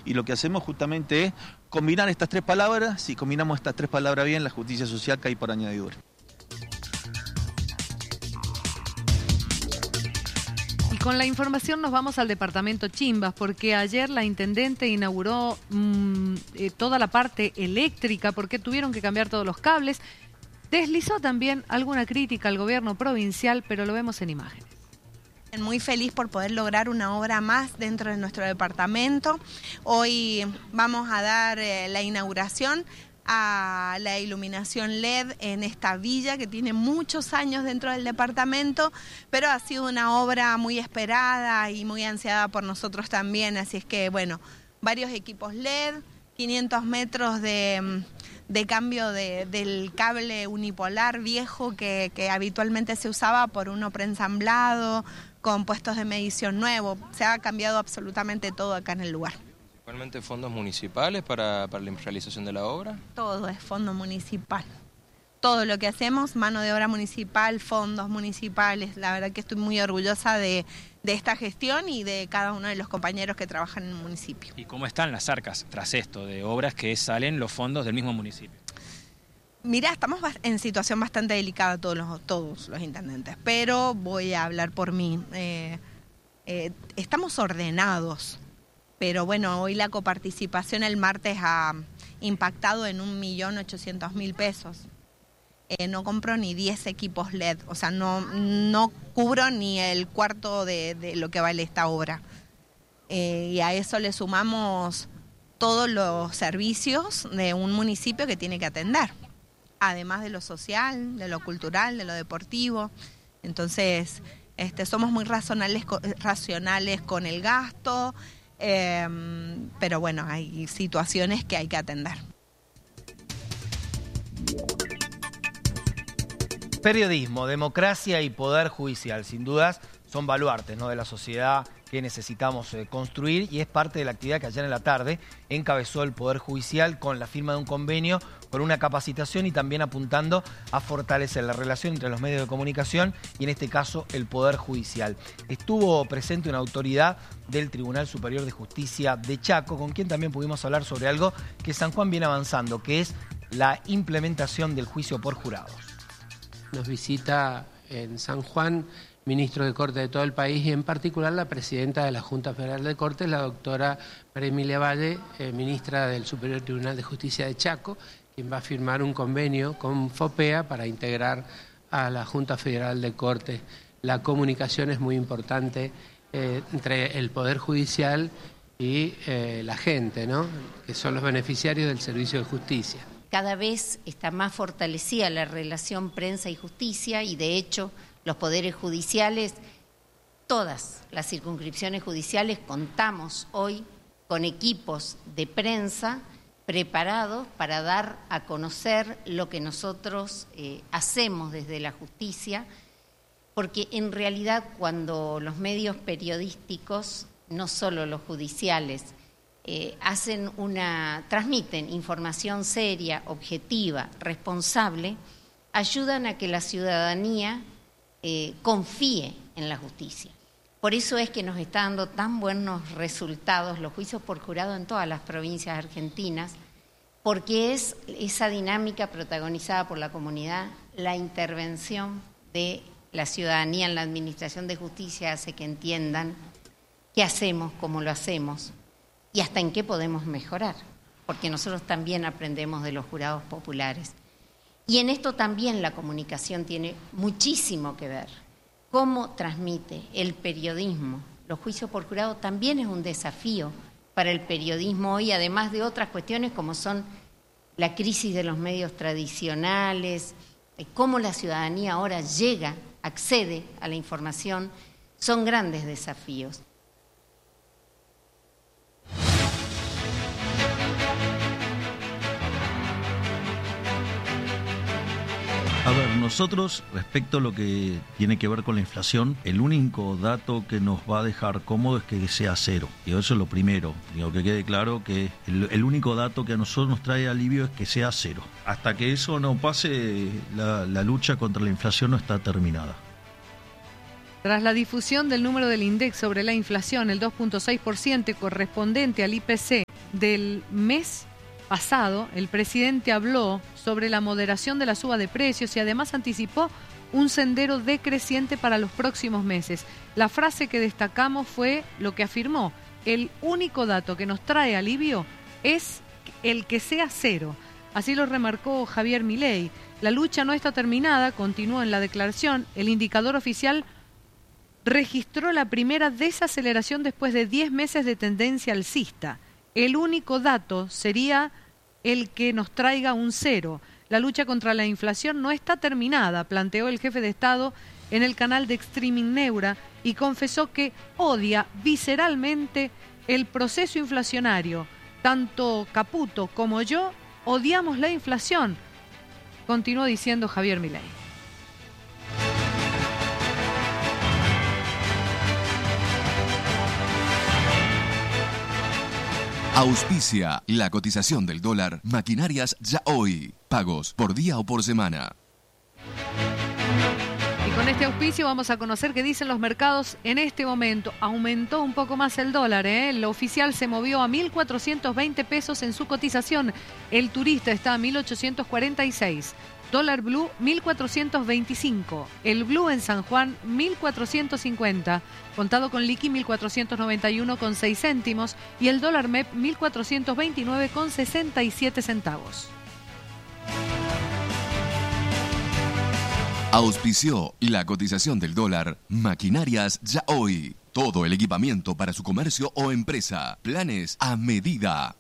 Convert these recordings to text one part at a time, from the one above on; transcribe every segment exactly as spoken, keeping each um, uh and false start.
y lo que hacemos justamente es combinar estas tres palabras. Si combinamos estas tres palabras bien, la justicia social cae por añadidura. Y con la información nos vamos al departamento Chimbas, porque ayer la intendente inauguró mmm, eh, toda la parte eléctrica, porque tuvieron que cambiar todos los cables. Deslizó también alguna crítica al gobierno provincial, pero lo vemos en imágenes. Muy feliz por poder lograr una obra más dentro de nuestro departamento. Hoy vamos a dar eh, la inauguración a la iluminación L E D en esta villa que tiene muchos años dentro del departamento, pero ha sido una obra muy esperada y muy ansiada por nosotros también, así es que bueno, varios equipos L E D, quinientos metros de, de cambio de, del cable unipolar viejo que, que habitualmente se usaba por uno preensamblado, con puestos de medición nuevos. Se ha cambiado absolutamente todo acá en el lugar. ¿Principalmente fondos municipales para, para la realización de la obra? Todo es fondo municipal. Todo lo que hacemos, mano de obra municipal, fondos municipales. La verdad que estoy muy orgullosa de, de esta gestión y de cada uno de los compañeros que trabajan en el municipio. ¿Y cómo están las arcas tras esto de obras que salen los fondos del mismo municipio? Mirá, estamos en situación bastante delicada todos los, todos los intendentes, pero voy a hablar por mí. Eh, eh, estamos ordenados. Pero bueno, hoy la coparticipación el martes ha impactado en un millón ochocientos mil pesos. Eh, no compro ni diez equipos L E D, o sea, no, no cubro ni el cuarto de, de lo que vale esta obra. Eh, y a eso le sumamos todos los servicios de un municipio que tiene que atender, además de lo social, de lo cultural, de lo deportivo. Entonces, este, somos muy racionales, racionales con el gasto. Eh, pero bueno, hay situaciones que hay que atender. Periodismo, democracia y poder judicial, sin dudas, son baluartes, ¿no?, de la sociedad que necesitamos eh, construir, y es parte de la actividad que ayer en la tarde encabezó el Poder Judicial con la firma de un convenio, con una capacitación y también apuntando a fortalecer la relación entre los medios de comunicación y en este caso el Poder Judicial. Estuvo presente una autoridad del Tribunal Superior de Justicia de Chaco, con quien también pudimos hablar sobre algo que San Juan viene avanzando, que es la implementación del juicio por jurados. Nos visita en San Juan ministro de Corte de todo el país y en particular la presidenta de la Junta Federal de Cortes, la doctora María Emilia Valle, eh, ministra del Superior Tribunal de Justicia de Chaco, quien va a firmar un convenio con FOPEA para integrar a la Junta Federal de Cortes. La comunicación es muy importante eh, entre el Poder Judicial y eh, la gente, ¿no?, que son los beneficiarios del servicio de justicia. Cada vez está más fortalecida la relación prensa y justicia y de hecho los poderes judiciales, todas las circunscripciones judiciales contamos hoy con equipos de prensa preparados para dar a conocer lo que nosotros eh, hacemos desde la justicia, porque en realidad cuando los medios periodísticos, no solo los judiciales, eh, hacen una, transmiten información seria, objetiva, responsable, ayudan a que la ciudadanía Eh, confíe en la justicia. Por eso es que nos está dando tan buenos resultados los juicios por jurado en todas las provincias argentinas, porque es esa dinámica protagonizada por la comunidad, la intervención de la ciudadanía en la administración de justicia hace que entiendan qué hacemos, cómo lo hacemos y hasta en qué podemos mejorar, porque nosotros también aprendemos de los jurados populares. Y en esto también la comunicación tiene muchísimo que ver. Cómo transmite el periodismo. Los juicios por jurado también es un desafío para el periodismo hoy, además de otras cuestiones como son la crisis de los medios tradicionales, cómo la ciudadanía ahora llega, accede a la información, son grandes desafíos. A ver, nosotros, respecto a lo que tiene que ver con la inflación, el único dato que nos va a dejar cómodo es que sea cero. Y eso es lo primero. Digo, que quede claro que el, el único dato que a nosotros nos trae alivio es que sea cero. Hasta que eso no pase, la, la lucha contra la inflación no está terminada. Tras la difusión del número del INDEC sobre la inflación, el dos punto seis por ciento correspondiente al I P C del mes pasado, el presidente habló sobre la moderación de la suba de precios y además anticipó un sendero decreciente para los próximos meses. La frase que destacamos fue lo que afirmó: el único dato que nos trae alivio es el que sea cero. Así lo remarcó Javier Milei. La lucha no está terminada, continuó en la declaración. El indicador oficial registró la primera desaceleración después de diez meses de tendencia alcista. El único dato sería el que nos traiga un cero. La lucha contra la inflación no está terminada, planteó el jefe de Estado en el canal de streaming Neura y confesó que odia visceralmente el proceso inflacionario. Tanto Caputo como yo odiamos la inflación, continuó diciendo Javier Milei. Auspicia la cotización del dólar. Maquinarias Ya Hoy. Pagos por día o por semana. Y con este auspicio vamos a conocer qué dicen los mercados en este momento. Aumentó un poco más el dólar, ¿eh? El oficial se movió a mil cuatrocientos veinte pesos en su cotización. El turista está a mil ochocientos cuarenta y seis. Dólar blue, mil cuatrocientos veinticinco. El blue en San Juan, mil cuatrocientos cincuenta. Contado con liqui, mil cuatrocientos noventa y uno con seis céntimos. Y el dólar M E P, mil cuatrocientos veintinueve con sesenta y siete centavos. Auspició la cotización del dólar. Maquinarias Ya Hoy. Todo el equipamiento para su comercio o empresa. Planes a medida.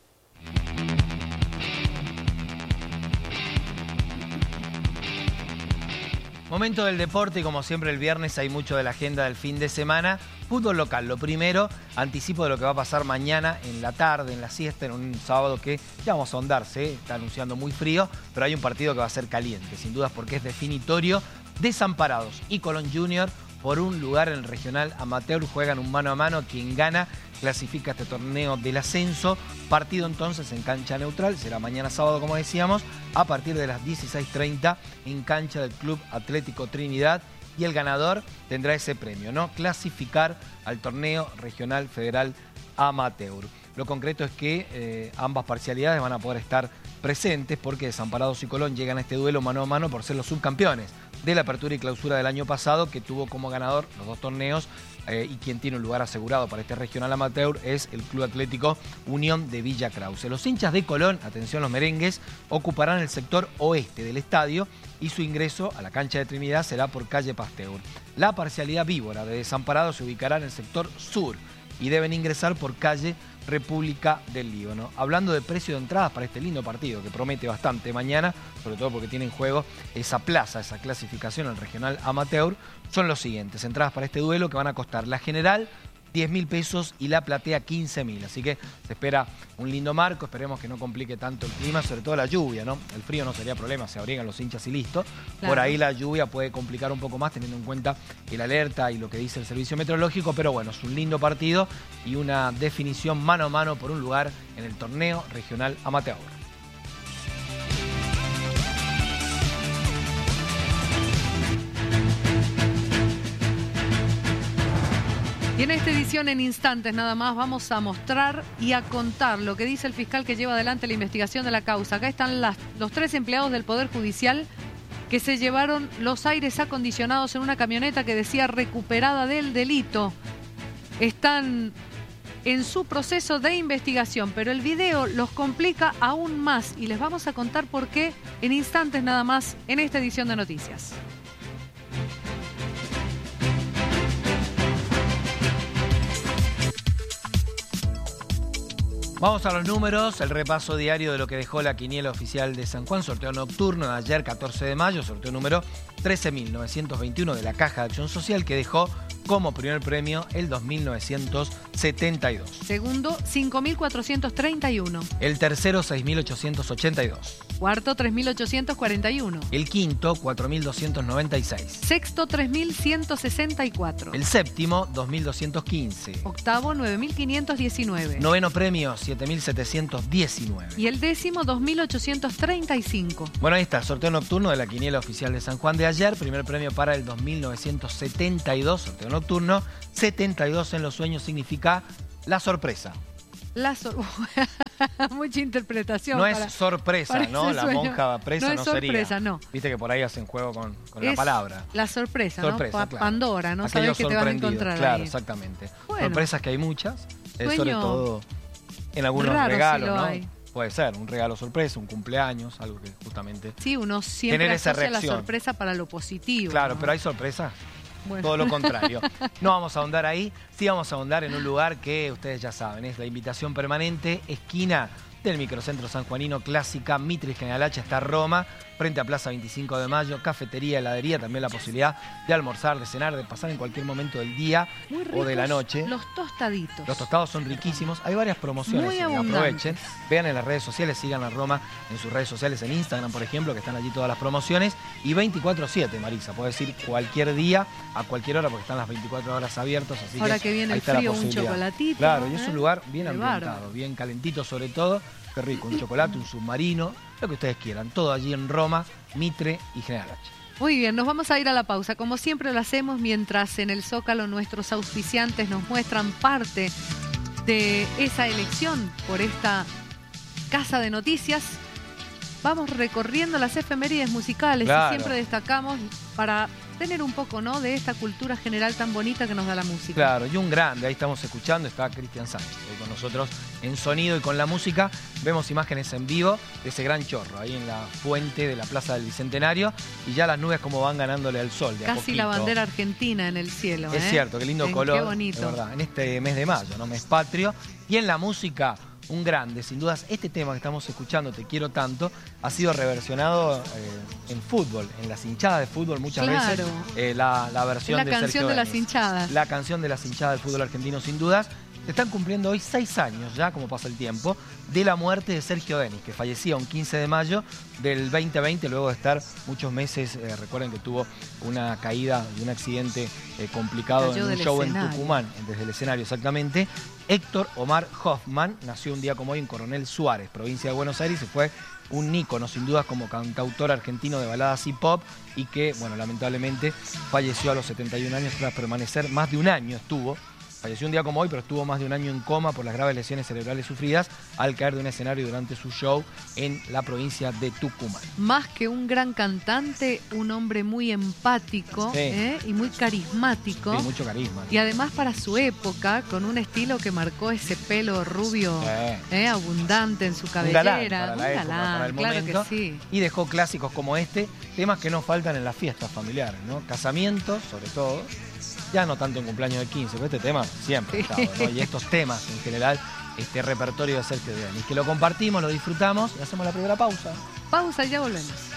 Momento del deporte y como siempre el viernes hay mucho de la agenda del fin de semana. Fútbol local, lo primero, anticipo de lo que va a pasar mañana en la tarde, en la siesta, en un sábado que ya vamos a ahondarse, ¿eh? Está anunciando muy frío, pero hay un partido que va a ser caliente, sin dudas porque es definitorio. Desamparados y Colón Junior por un lugar en el regional amateur juegan un mano a mano. Quien gana clasifica este torneo del ascenso. Partido entonces en cancha neutral, será mañana sábado como decíamos, a partir de las dieciséis treinta en cancha del Club Atlético Trinidad. Y el ganador tendrá ese premio, ¿no? Clasificar al torneo regional federal amateur. Lo concreto es que eh, ambas parcialidades van a poder estar presentes porque Desamparados y Colón llegan a este duelo mano a mano por ser los subcampeones de la apertura y clausura del año pasado, que tuvo como ganador los dos torneos eh, y quien tiene un lugar asegurado para este regional amateur es el Club Atlético Unión de Villa Krause. Los hinchas de Colón, atención los merengues, ocuparán el sector oeste del estadio y su ingreso a la cancha de Trinidad será por calle Pasteur. La parcialidad víbora de Desamparados se ubicará en el sector sur y deben ingresar por calle República del Líbano. Hablando de precio de entradas para este lindo partido que promete bastante mañana, sobre todo porque tiene en juego esa plaza, esa clasificación al regional amateur, son los siguientes. Entradas para este duelo que van a costar la general diez mil pesos y la platea quince mil. Así que se espera un lindo marco, esperemos que no complique tanto el clima, sobre todo la lluvia, ¿no? El frío no sería problema, se abrigan los hinchas y listo. Claro. Por ahí la lluvia puede complicar un poco más teniendo en cuenta el alerta y lo que dice el servicio meteorológico, pero bueno, es un lindo partido y una definición mano a mano por un lugar en el torneo regional amateur. Y en esta edición, en instantes nada más, vamos a mostrar y a contar lo que dice el fiscal que lleva adelante la investigación de la causa. Acá están las, los tres empleados del Poder Judicial que se llevaron los aires acondicionados en una camioneta que decía recuperada del delito. Están en su proceso de investigación, pero el video los complica aún más y les vamos a contar por qué en instantes nada más en esta edición de noticias. Vamos a los números, el repaso diario de lo que dejó la quiniela oficial de San Juan, sorteo nocturno de ayer catorce de mayo, sorteo número trece mil novecientos veintiuno de la Caja de Acción Social que dejó como primer premio el dos mil novecientos setenta y dos. Segundo, cinco mil cuatrocientos treinta y uno. El tercero, seis mil ochocientos ochenta y dos. Cuarto, tres mil ochocientos cuarenta y uno. El quinto, cuatro mil doscientos noventa y seis. Sexto, tres mil ciento sesenta y cuatro. El séptimo, dos mil doscientos quince. Octavo, nueve mil quinientos diecinueve. Noveno premio, siete mil setecientos diecinueve. Y el décimo, dos mil ochocientos treinta y cinco. Bueno, ahí está, sorteo nocturno de la quiniela oficial de San Juan de ayer. Primer premio para el dos mil novecientos setenta y dos, sorteo nocturno. setenta y dos en los sueños significa la sorpresa. La sor... Mucha interpretación. No para, es sorpresa, para ¿no? La sueño. monja presa no, no es sorpresa, sería. no. Viste que por ahí hacen juego con, con es la palabra. La sorpresa, sorpresa ¿no? Pa claro. Pandora, no Aquellos sabes qué te vas a sorprendidos, encontrar claro, ahí. exactamente. Bueno. Sorpresas que hay muchas, eh, Sueño sobre todo en algunos raro regalos, si lo ¿no? hay. Puede ser, un regalo sorpresa, un cumpleaños, algo que justamente... Sí, uno siempre tener esa asocia la reacción. sorpresa para lo positivo. Claro, ¿no? pero hay sorpresas. Bueno. Todo lo contrario. No vamos a ahondar ahí, sí vamos a ahondar en un lugar que ustedes ya saben, es la invitación permanente, esquina del microcentro sanjuanino, clásica, Mitre y General Hacha, está Roma, frente a Plaza veinticinco de mayo, cafetería, heladería, también la posibilidad de almorzar, de cenar, de pasar en cualquier momento del día Muy o de la ricos noche. Los tostaditos. Los tostados son riquísimos, hay varias promociones, Muy eh, abundantes. aprovechen, vean en las redes sociales, sigan a Roma en sus redes sociales, en Instagram por ejemplo, que están allí todas las promociones, y veinticuatro siete, Marisa, puedes ir cualquier día, a cualquier hora, porque están las veinticuatro horas abiertos, así Ahora que, que viene ahí el está la frío, un posibilidad. chocolatito. Claro, y es ¿eh? un lugar bien Qué ambientado, bárbaro. bien calentito sobre todo, qué rico, un chocolate, un submarino, lo que ustedes quieran, todo allí en Roma, Mitre y General Hacha. Muy bien, nos vamos a ir a la pausa. Como siempre lo hacemos mientras en el Zócalo nuestros auspiciantes nos muestran parte de esa elección por esta casa de noticias. Vamos recorriendo las efemérides musicales Claro. y siempre destacamos para tener un poco, ¿no?, de esta cultura general tan bonita que nos da la música. Claro, y un grande, ahí estamos escuchando, está Cristian Sánchez, ahí con nosotros en sonido y con la música. Vemos imágenes en vivo de ese gran chorro, ahí en la fuente de la Plaza del Bicentenario, y ya las nubes como van ganándole al sol de a Casi la poquito. bandera argentina en el cielo. Es ¿eh? cierto, qué lindo Eh, color, Qué bonito. de verdad, en este mes de mayo, ¿no? Mes patrio. Y en la música, un grande, sin dudas, este tema que estamos escuchando, Te Quiero Tanto, ha sido reversionado eh, en fútbol, en las hinchadas de fútbol muchas Claro. veces. Eh, la, la versión La de canción Sergio de las Denis. hinchadas. La canción de las hinchadas del fútbol argentino, sin dudas. Se están cumpliendo hoy seis años ya, como pasa el tiempo, de la muerte de Sergio Denis, que fallecía un quince de mayo del veinte veinte, luego de estar muchos meses, eh, recuerden que tuvo una caída de un accidente eh, complicado Cayó en un del show escenario. en Tucumán, desde el escenario exactamente. Héctor Omar Hoffman nació un día como hoy en Coronel Suárez, provincia de Buenos Aires, y fue un ícono sin dudas como cantautor argentino de baladas y pop, y que, bueno, lamentablemente falleció a los setenta y un años tras permanecer más de un año estuvo. Falleció un día como hoy, pero estuvo más de un año en coma por las graves lesiones cerebrales sufridas al caer de un escenario durante su show en la provincia de Tucumán. Más que un gran cantante, un hombre muy empático, Sí. ¿eh? y muy carismático. Sí, mucho carisma. Y además para su época, con un estilo que marcó ese pelo rubio, Sí. ¿eh? abundante en su Un cabellera. galán para la Un época, galán, para el claro momento. que sí. Y dejó clásicos como este, temas que no faltan en las fiestas familiares, ¿no? Casamientos, sobre todo. Ya no tanto en cumpleaños de quince, pero este tema siempre ha estado, ¿no? Y estos temas en general, este repertorio de Sergio Denis, que lo compartimos, lo disfrutamos y hacemos la primera pausa. Pausa y ya volvemos.